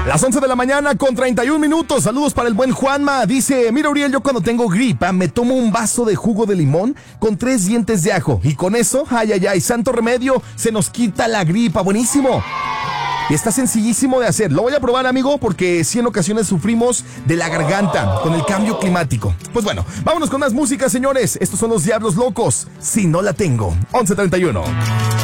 Las 11 de la mañana con 31 minutos. Saludos para el buen Juanma. Dice, mira Uriel, yo cuando tengo gripa me tomo un vaso de jugo de limón con 3 dientes de ajo. Y con eso, ay, ay, ay, santo remedio, se nos quita la gripa. Buenísimo. Y está sencillísimo de hacer. Lo voy a probar, amigo, porque sí en ocasiones sufrimos de la garganta con el cambio climático. Pues bueno, vámonos con más música, señores. Estos son los Diablos Locos. Si no la tengo. 11:31.